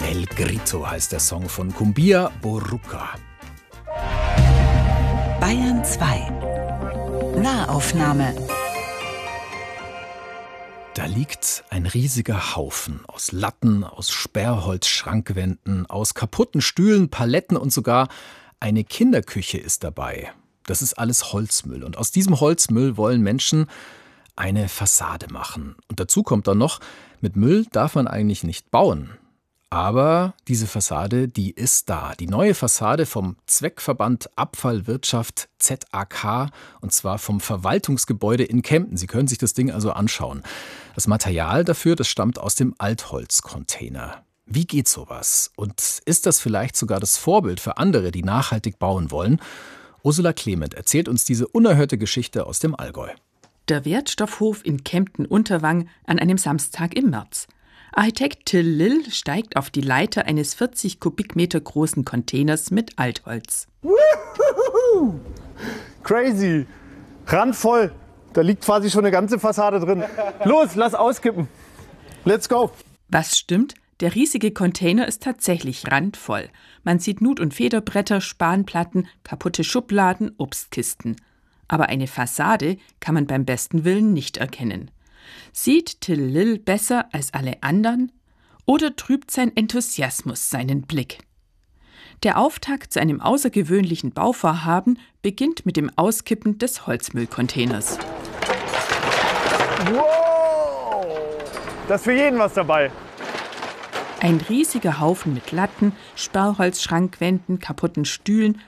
El Grito heißt der Song von Cumbia Boruca. Bayern 2 Nahaufnahme. Da liegt ein riesiger Haufen aus Latten, aus Sperrholz, Schrankwänden, aus kaputten Stühlen, Paletten und sogar eine Kinderküche ist dabei. Das ist alles Holzmüll. Und aus diesem Holzmüll wollen Menschen eine Fassade machen. Und dazu kommt dann noch, mit Müll darf man eigentlich nicht bauen. Aber diese Fassade, die ist da. Die neue Fassade vom Zweckverband Abfallwirtschaft ZAK, und zwar vom Verwaltungsgebäude in Kempten. Sie können sich das Ding also anschauen. Das Material dafür, das stammt aus dem Altholzcontainer. Wie geht sowas? Und ist das vielleicht sogar das Vorbild für andere, die nachhaltig bauen wollen? Ursula Clement erzählt uns diese unerhörte Geschichte aus dem Allgäu. Der Wertstoffhof in Kempten-Unterwang an einem Samstag im März. Architekt Till Lill steigt auf die Leiter eines 40 Kubikmeter großen Containers mit Altholz. Woohoo! Crazy! Randvoll! Da liegt quasi schon eine ganze Fassade drin. Los, lass auskippen! Let's go! Was stimmt? Der riesige Container ist tatsächlich randvoll. Man sieht Nut- und Federbretter, Spanplatten, kaputte Schubladen, Obstkisten. Aber eine Fassade kann man beim besten Willen nicht erkennen. Sieht Till Lill besser als alle anderen? Oder trübt sein Enthusiasmus seinen Blick? Der Auftakt zu einem außergewöhnlichen Bauvorhaben beginnt mit dem Auskippen des Holzmüllcontainers. Wow! Da ist für jeden was dabei. Ein riesiger Haufen mit Latten, Sperrholzschrankwänden, kaputten Stühlen,